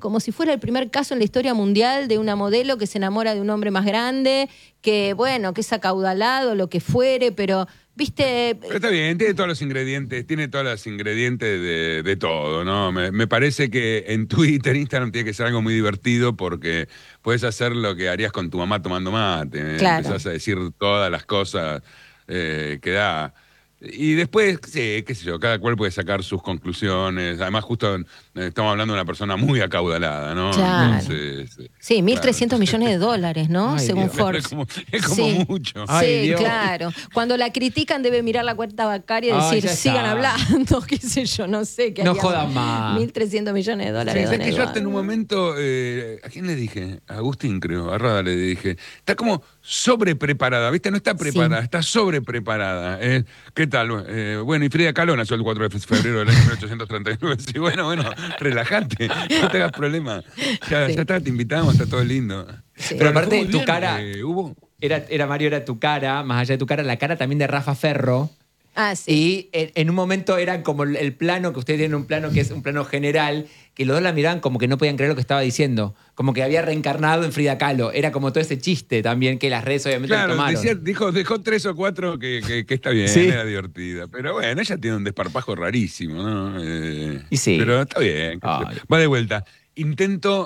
como si fuera el primer caso en la historia mundial de una modelo que se enamora de un hombre más grande, que bueno, que es acaudalado, lo que fuere, pero... ¿Viste? Pero está bien, tiene todos los ingredientes, de todo, ¿no? Me parece que en Twitter, Instagram tiene que ser algo muy divertido porque puedes hacer lo que harías con tu mamá tomando mate. Claro. Empezás a decir todas las cosas que da. Y después, sí, qué sé yo, cada cual puede sacar sus conclusiones. Además, justo estamos hablando de una persona muy acaudalada, ¿no? Claro. Entonces, sí, 1.300 millones de dólares, ¿no? Ay, según Dios. Forbes. Es como Sí. mucho. Ay, Sí, Dios. claro. Cuando la critican debe mirar la cuenta bancaria y Ay, decir, ya sigan está. hablando, qué sé yo, no sé. ¿Qué No haríamos? jodan más. 1.300 millones de Sí, dólares. ¿sabes que yo hasta en un momento, ¿a quién le dije? A Agustín, creo, a Rada le dije. Está como sobrepreparada, ¿viste? No está preparada, Sí. está sobrepreparada. ¿Qué tal? Bueno, y Frida Kahlo nació el 4 de febrero del año 1839. Sí, bueno, relájate, no te hagas problema. Ya está, te invitamos, está todo lindo. Sí. Pero Nos fue aparte, muy tu bien, cara... hubo... Mario, era tu cara, más allá de tu cara, la cara también de Rafa Ferro. Ah, sí. Y en un momento era como el plano, que ustedes tienen un plano que es un plano general, que los dos la miraban como que no podían creer lo que estaba diciendo. Como que había reencarnado en Frida Kahlo. Era como todo ese chiste también que las redes obviamente lo Claro, tomaron. dejó 3 o 4 que está bien, Sí. era divertida. Pero bueno, ella tiene un desparpajo rarísimo, ¿no? Y sí. Pero está bien. Ay. Va de vuelta. Intento...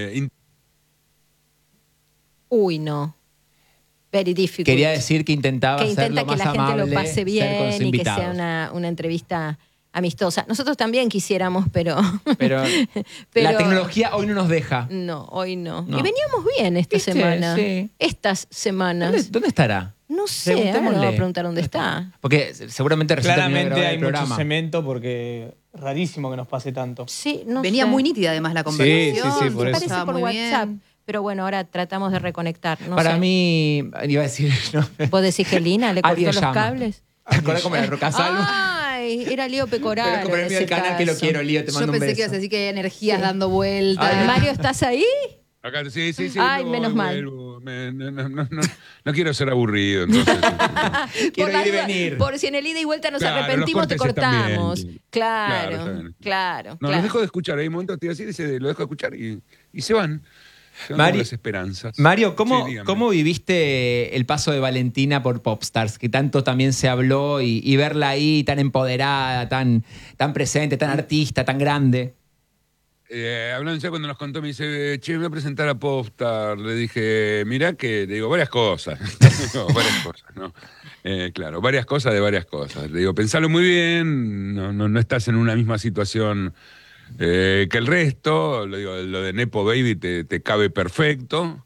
Uy, no. Very difficult. Quería decir que intentaba que ser intenta lo que más la gente amable, lo pase ser con bien sus y que invitados. sea una entrevista amistosa. Nosotros también quisiéramos, pero... Pero la tecnología hoy no nos deja. No, hoy no. No. Y veníamos bien esta ¿Viste? semana. Sí. Estas semanas. ¿Dónde estará? No sé, ahora le voy a Preguntémosle. preguntar dónde está. Porque seguramente recién terminó de Claramente grabar hay el mucho programa. cemento porque rarísimo que nos pase tanto. Sí, no Venía sé. muy nítida además la conversación. sí, por Me eso. parece Estaba por muy WhatsApp. bien. Pero bueno, ahora tratamos de reconectar. No Para sé. mí, iba a decir... ¿no? ¿Vos decís que Lina le cortó Alguien los llama. cables? ¿Te acuerdas como la Roca Salvo? Ay, era Lío Pecoraro. Pero compré en el ese canal que lo caso. quiero, Lío, te Yo mando un pensé beso. que ibas a decir que hay energías Sí. dando vueltas. Ay, Mario, ¿estás ahí? Acá, sí. Ay, voy, menos mal. vuelvo. No quiero ser aburrido, entonces. Quiero Por la ir y duda, venir. Por si en el ida y vuelta nos Claro, arrepentimos, te los cortes están bien. cortamos. Claro, está Claro, bien. claro. No, los dejo de escuchar. Hay momentos que estoy así, lo dejo de escuchar y se van. Se van Mari- como las esperanzas. Mario, Sí, dígame. ¿cómo viviste el paso de Valentina por Popstars? Que tanto también se habló y verla ahí tan empoderada, tan presente, tan artista, tan grande. Hablando ya cuando nos contó, me dice, che, voy a presentar a Popstar. Le dije, mirá que, le digo, varias cosas. No, varias cosas, ¿no? Claro, varias cosas de varias cosas. Le digo, pensalo muy bien, no estás en una misma situación que el resto. Le digo, lo de Nepo Baby te cabe perfecto.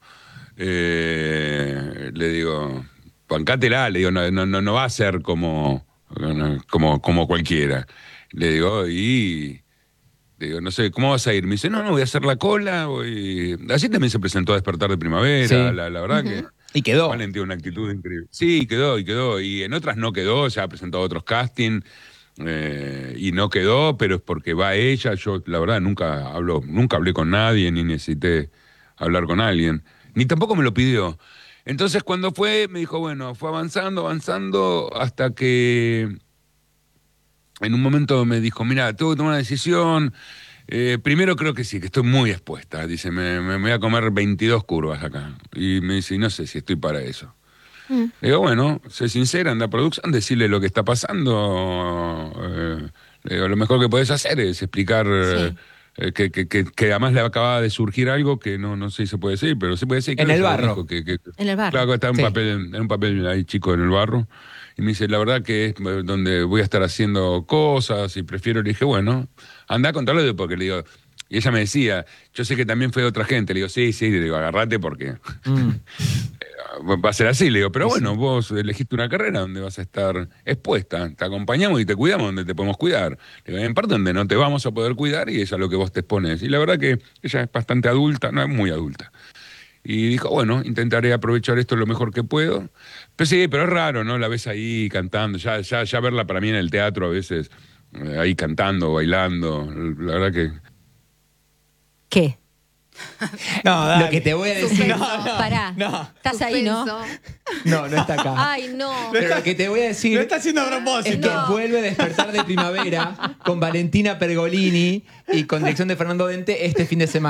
Le digo, bancátela, le digo, no va a ser como cualquiera. Le digo, le digo, no sé, ¿cómo vas a ir? Me dice, no, voy a hacer la cola. Así también se presentó a Despertar de Primavera, Sí. la verdad que... Y quedó. Valen tiene una actitud increíble. Sí, quedó. Y en otras no quedó, ya ha presentado otros castings y no quedó, pero es porque va ella. Yo, la verdad, nunca hablé con nadie, ni necesité hablar con alguien. Ni tampoco me lo pidió. Entonces, cuando fue, me dijo, bueno, fue avanzando, hasta que en un momento me dijo, mira, tengo que tomar una decisión. Primero creo que sí, que estoy muy expuesta. Dice, me voy a comer 22 curvas acá. Y me dice, no sé si estoy para eso. Le digo, bueno, sé sincera, anda a producción, decirle lo que está pasando. Le digo, lo mejor que podés hacer es explicar que además le acababa de surgir algo que no sé si se puede decir, pero se puede decir. En el barro. Dijo que En el barro. Claro, que está en Sí. un papel ahí chico en el barro. Y me dice, la verdad que es donde voy a estar haciendo cosas y prefiero. Le dije, bueno, anda a contarlo porque le digo. Y ella me decía, yo sé que también fue de otra gente. Le digo, sí, le digo, agarrate porque va a ser así. Le digo, pero bueno, vos elegiste una carrera donde vas a estar expuesta. Te acompañamos y te cuidamos donde te podemos cuidar. Le digo, en parte donde no te vamos a poder cuidar y eso es lo que vos te expones. Y la verdad que ella es bastante adulta, no es muy adulta. Y dijo, bueno, intentaré aprovechar esto lo mejor que puedo. Pero sí, pero es raro, ¿no? La ves ahí cantando, ya verla para mí en el teatro a veces, ahí cantando, bailando, la verdad que... ¿Qué? No, dale. Lo que te voy a decir... Suspenso. Pará. no. ¿Estás ahí, no? Suspenso. No está acá. Ay, no. Pero lo que te voy a decir... Lo está haciendo a Es propósito. que vuelve a Despertar de Primavera con Valentina Pergolini y con dirección de Fernando Dente este fin de semana.